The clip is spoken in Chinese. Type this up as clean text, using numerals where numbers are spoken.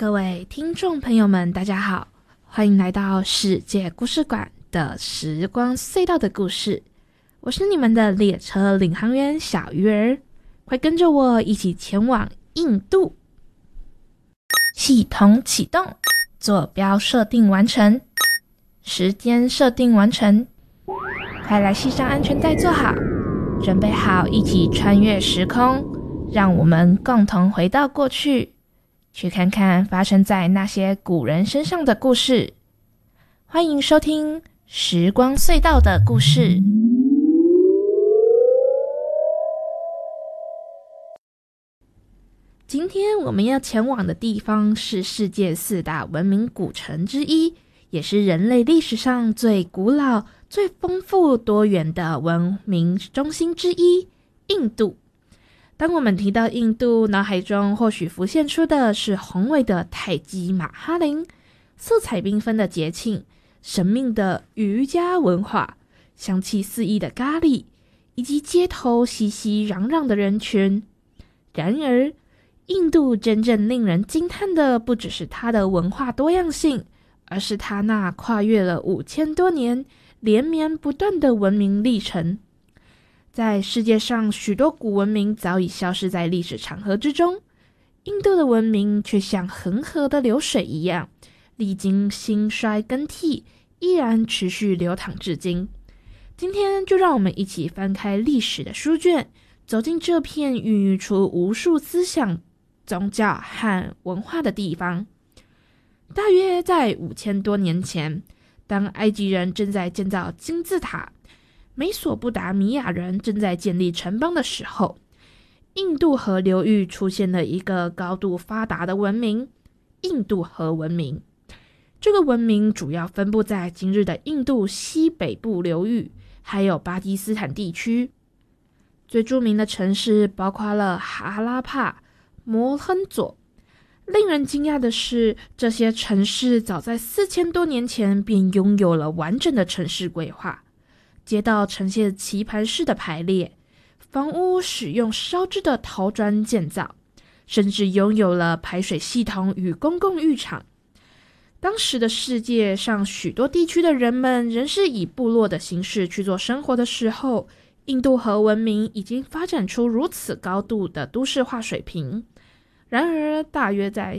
各位听众朋友们，大家好，欢迎来到世界故事馆的时光隧道的故事。我是你们的列车领航员小鱼儿，快跟着我一起前往印度。系统启动，坐标设定完成，时间设定完成，快来系上安全带坐好，准备好一起穿越时空，让我们共同回到过去，去看看发生在那些古人身上的故事。欢迎收听时光隧道的故事。今天我们要前往的地方是世界4大文明古城之一，也是人类历史上最古老、最丰富多元的文明中心之一——印度。当我们提到印度，脑海中或许浮现出的是宏伟的泰姬玛哈陵、色彩缤纷的节庆、神秘的瑜伽文化、香气四溢的咖喱，以及街头熙熙攘攘的人群。然而，印度真正令人惊叹的不只是它的文化多样性，而是它那跨越了5000多年、连绵不断的文明历程。在世界上许多古文明早已消失在历史长河之中，印度的文明却像恒河的流水一样，历经兴衰更替，依然持续流淌至今。今天就让我们一起翻开历史的书卷，走进这片孕育出无数思想、宗教和文化的地方。大约在5000多年前，当埃及人正在建造金字塔，美索不达米亚人正在建立城邦的时候，印度河流域出现了一个高度发达的文明——印度河文明。这个文明主要分布在今日的印度西北部流域，还有巴基斯坦地区。最著名的城市包括了哈拉帕、摩亨佐。令人惊讶的是，这些城市早在4000多年前便拥有了完整的城市规划。街道呈现棋盘式的排列，房屋使用烧制的陶砖建造，甚至拥有了排水系统与公共浴场。当时的世界上许多地区的人们仍是以部落的形式去做生活的时候，印度河文明已经发展出如此高度的都市化水平。然而，大约在